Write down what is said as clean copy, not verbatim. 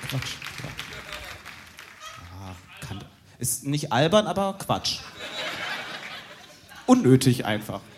Quatsch. Ja, ist nicht albern, aber Quatsch. Unnötig einfach.